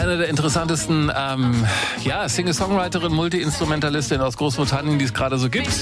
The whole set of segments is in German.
Eine der interessantesten Singer-Songwriterin, Multi-Instrumentalistin aus Großbritannien, die es gerade so gibt.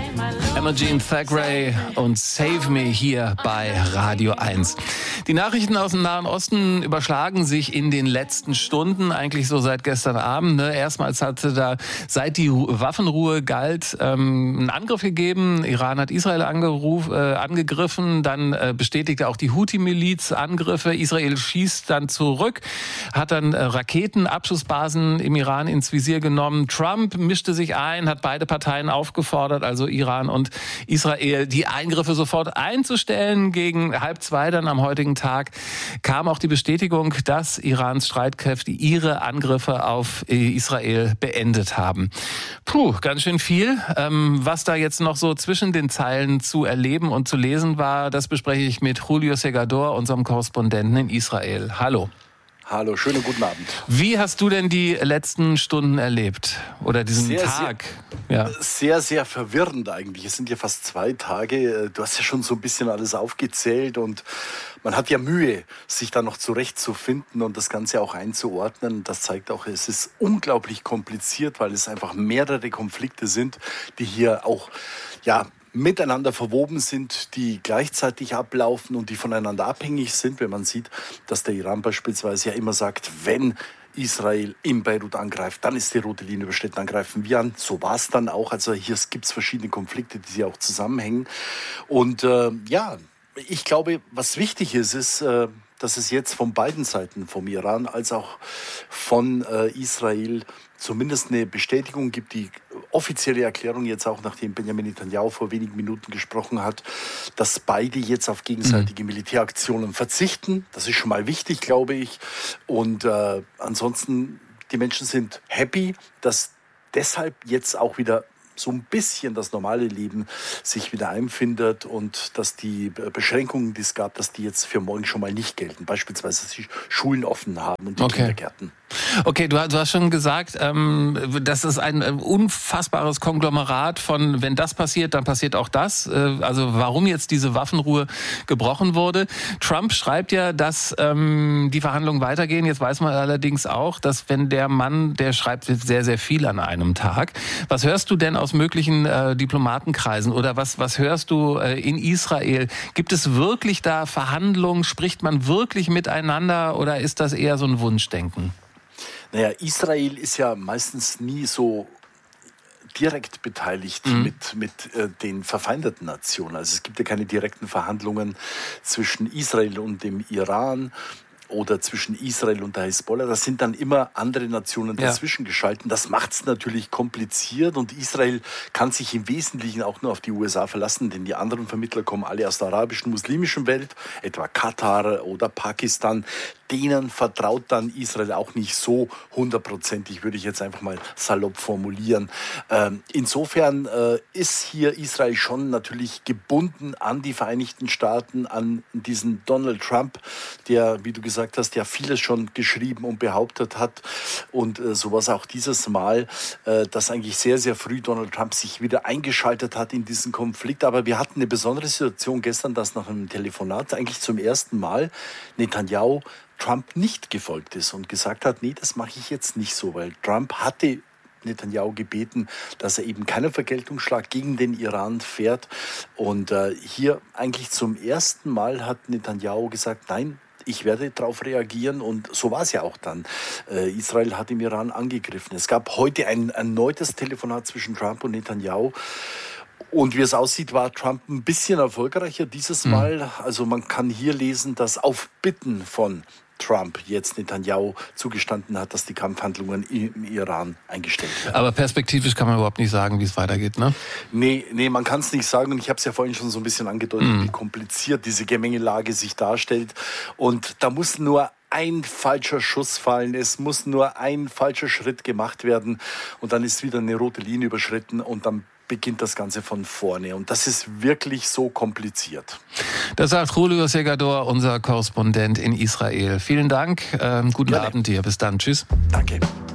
Imogen Thackeray und Save Me hier bei Radio 1. Die Nachrichten aus dem Nahen Osten überschlagen sich in den letzten Stunden, eigentlich so seit gestern Abend. Ne? Erstmals hatte da, seit die Waffenruhe galt, einen Angriff gegeben. Iran hat Israel angegriffen, dann bestätigte auch die Houthi-Miliz Angriffe. Israel schießt dann zurück, hat dann Raketenabschussbasen im Iran ins Visier genommen. Trump mischte sich ein, hat beide Parteien aufgefordert, also Iran und Israel, die Eingriffe sofort einzustellen. Gegen 1:30 dann am heutigen Tag kam auch die Bestätigung, dass Irans Streitkräfte ihre Angriffe auf Israel beendet haben. Puh, ganz schön viel. Was da jetzt noch so zwischen den Zeilen zu erleben und zu lesen war, das bespreche ich mit Julio Segador, unserem Korrespondenten in Israel. Hallo. Hallo, schönen guten Abend. Wie hast du denn die letzten Stunden erlebt? Oder diesen Tag? Sehr, sehr verwirrend eigentlich. Es sind ja fast 2 Tage. Du hast ja schon so ein bisschen alles aufgezählt und man hat ja Mühe, sich da noch zurechtzufinden und das Ganze auch einzuordnen. Das zeigt auch, es ist unglaublich kompliziert, weil es einfach mehrere Konflikte sind, die hier auch, miteinander verwoben sind, die gleichzeitig ablaufen und die voneinander abhängig sind. Wenn man sieht, dass der Iran beispielsweise ja immer sagt, wenn Israel in Beirut angreift, dann ist die rote Linie überschritten, dann greifen wir an. So war es dann auch. Also hier gibt es verschiedene Konflikte, die auch zusammenhängen. Und ich glaube, was wichtig ist, dass es jetzt von beiden Seiten, vom Iran als auch von Israel, zumindest eine Bestätigung gibt, die offizielle Erklärung jetzt auch, nachdem Benjamin Netanyahu vor wenigen Minuten gesprochen hat, dass beide jetzt auf gegenseitige Militäraktionen verzichten. Das ist schon mal wichtig, glaube ich. Und ansonsten, die Menschen sind happy, dass deshalb jetzt auch wieder so ein bisschen das normale Leben sich wieder einfindet und dass die Beschränkungen, die es gab, dass die jetzt für morgen schon mal nicht gelten. Beispielsweise, dass die Schulen offen haben und die Kindergärten. Okay, du hast schon gesagt, das ist ein unfassbares Konglomerat von, wenn das passiert, dann passiert auch das. Also warum jetzt diese Waffenruhe gebrochen wurde. Trump schreibt ja, dass die Verhandlungen weitergehen. Jetzt weiß man allerdings auch, dass wenn der Mann, der schreibt sehr, sehr viel an einem Tag. Was hörst du denn aus möglichen Diplomatenkreisen oder was hörst du in Israel? Gibt es wirklich da Verhandlungen? Spricht man wirklich miteinander oder ist das eher so ein Wunschdenken? Naja, Israel ist ja meistens nie so direkt beteiligt mit den verfeindeten Nationen. Also es gibt ja keine direkten Verhandlungen zwischen Israel und dem Iran oder zwischen Israel und der Hisbollah. Das sind dann immer andere Nationen dazwischen geschalten. Das macht es natürlich kompliziert und Israel kann sich im Wesentlichen auch nur auf die USA verlassen, denn die anderen Vermittler kommen alle aus der arabischen, muslimischen Welt, etwa Katar oder Pakistan. Denen vertraut dann Israel auch nicht so 100%, würde ich jetzt einfach mal salopp formulieren. Insofern ist hier Israel schon natürlich gebunden an die Vereinigten Staaten, an diesen Donald Trump, der, wie du gesagt hast, ja vieles schon geschrieben und behauptet hat. Und so war es auch dieses Mal, dass eigentlich sehr, sehr früh Donald Trump sich wieder eingeschaltet hat in diesen Konflikt. Aber wir hatten eine besondere Situation gestern, dass nach einem Telefonat eigentlich zum ersten Mal Netanyahu Trump nicht gefolgt ist und gesagt hat, nee, das mache ich jetzt nicht so, weil Trump hatte Netanyahu gebeten, dass er eben keinen Vergeltungsschlag gegen den Iran fährt. Und hier eigentlich zum ersten Mal hat Netanyahu gesagt, nein, ich werde darauf reagieren und so war es ja auch dann. Israel hat im Iran angegriffen. Es gab heute ein erneutes Telefonat zwischen Trump und Netanyahu. Und wie es aussieht, war Trump ein bisschen erfolgreicher dieses Mal. Also man kann hier lesen, dass auf Bitten von Trump jetzt Netanyahu zugestanden hat, dass die Kampfhandlungen im Iran eingestellt werden. Aber perspektivisch kann man überhaupt nicht sagen, wie es weitergeht, ne? Nee, man kann es nicht sagen. Und ich habe es ja vorhin schon so ein bisschen angedeutet, wie kompliziert diese Gemengelage sich darstellt. Und da muss nur ein falscher Schuss fallen, es muss nur ein falscher Schritt gemacht werden und dann ist wieder eine rote Linie überschritten und dann beginnt das Ganze von vorne. Und das ist wirklich so kompliziert. Das sagt Julio Segador, unser Korrespondent in Israel. Vielen Dank, guten Abend dir. Bis dann. Tschüss. Danke.